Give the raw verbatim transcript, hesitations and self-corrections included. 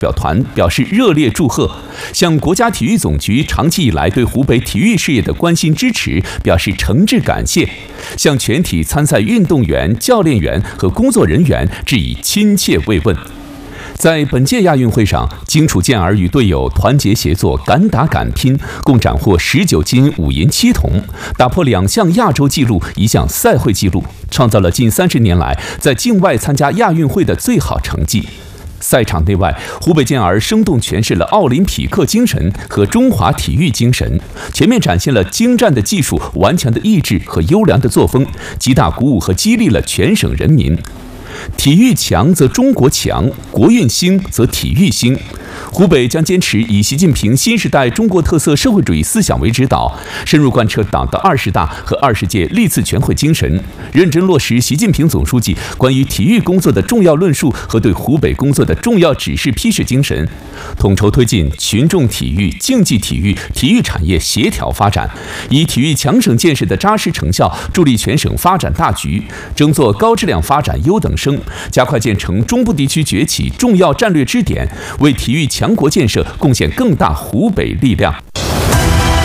表团表示热烈祝贺，向国家体育总局长期以来对湖北体育事业的关心支持表示诚挚感谢，向全体参赛运动员、教练员和工作人员致以亲切慰问。在本届亚运会上，荆楚健儿与队友团结协作，敢打敢拼，共斩获十九金五银七铜，打破两项亚洲纪录、一项赛会纪录，创造了近三十年来在境外参加亚运会的最好成绩。赛场内外，湖北健儿生动诠释了奥林匹克精神和中华体育精神，全面展现了精湛的技术、顽强的意志和优良的作风，极大鼓舞和激励了全省人民。体育强则中国强，国运兴则体育兴。湖北将坚持以习近平新时代中国特色社会主义思想为指导，深入贯彻党的二十大和二十届历次全会精神，认真落实习近平总书记关于体育工作的重要论述和对湖北工作的重要指示批示精神，统筹推进群众体育、竞技体育、体育产业协调发展，以体育强省建设的扎实成效助力全省发展大局，争做高质量发展优等生，加快建成中部地区崛起重要战略支点，为体育强国建设贡献更大湖北力量。